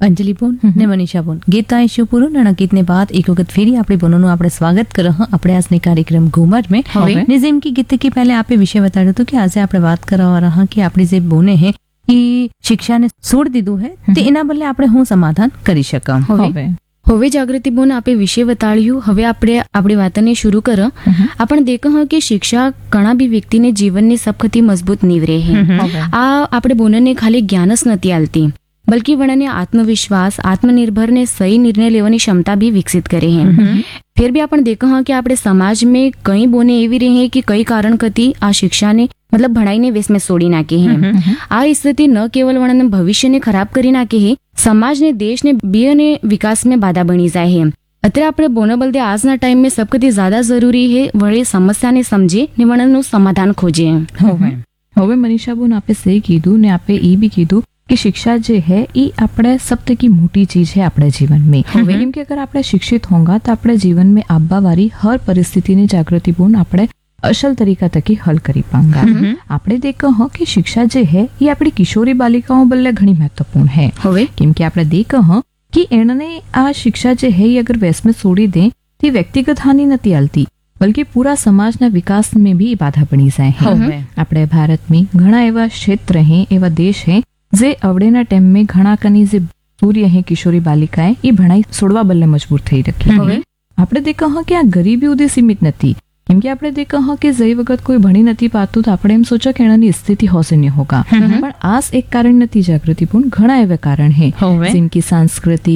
અંજલિ બોન ને મનીષા બોન ગીતા शिवपुर गीत ने बाद एक वक्त फेरी आपणे बोनों આપણે સ્વાગત कर આપણે આજની કાર્યક્રમ ઘુમર में ने જેમ કે ગીત કે પહેલે આપે વિષય બતાડ્યો હતો કે આજે આપણે વાત કરવા રહ્યા કે આપણી જે બોને હે એ શિક્ષાને છોડ દીધું હે તે એના બદલે આપણે હું સમાધાન કરી શકમ હવે જાગૃતિ બોન આપે વિષય બતાડ્યું હવે આપણે આપણી વાતને શરૂ કર આપણે દેખ કે શિક્ષા ઘણા બી વ્યક્તિને જીવનની સખતી મજબૂત નીવ રહે હે આ આપણે બોનને ખાલી જ્ઞાન જ નથી આલતી बल्कि वणने आत्मविश्वास आत्मनिर्भर ने सही निर्णय लेवानी क्षमता भी विकसित करे हैं। फिर भी अपन देखा हाँ कि आपणे समाज में कई बोने एवी रहे हैं कि कई कारण कती आ शिक्षा ने मतलब भणाई ने वेश में सोड़ी नाखे हैं। आ स्थिति न केवल वणने भविष्य ने खराब करी नाखे है समाज ने देश ने बे ने विकास में बाधा बनी जाए है। अत्रे आपणे बोना बलदे आजना टाइम में सबकती ज्यादा जरूरी है वळे समस्या ने समझे ने वणनु समाधान खोजे। હવે મનીષા બોન આપે સહી કીધું ને આપે એ બી કીધું कि शिक्षा जो है ये अपने सबसे की मोटी चीज है अपने जीवन में। केम कि अगर आप शिक्षित होंगे तो अपने जीवन में आबा वाली हर परिस्थिति ने जागृति पूर्ण अपने असल तरीका तक हल करी पाएंगा। आपने देखा हो कि शिक्षा जो है ये अपनी किशोरी बालिकाओं बल्ले घनी महत्वपूर्ण है केम कि आपने देखा हो कि एने आ शिक्षा जो है ये अगर वेस में छोड़ी दे तो व्यक्तिगत हानि नहीं आलती बल्कि पूरा समाज ना विकास में भी बाधा बनी जाए। अपने भारत में घना एवं क्षेत्र है एवं देश है जे अवडेना टाइम में घना कनी जे सूर्य है किशोरी बालिकाएं ये भणाई छोड़वा बल्ले मजबूर थई रखी। आपणे देखा हाँ कि आ गरीबी उदे सीमित नथी केम कि आपणे देखा हाँ कि जई वखत कोई भणी नथी पातुं तो आपणे एम सोचा कि एनानी स्थिति होशन्य होगा पण आस एक कारण नथी जागृतिपूर्ण घना एवा कारण है जिनकी संस्कृति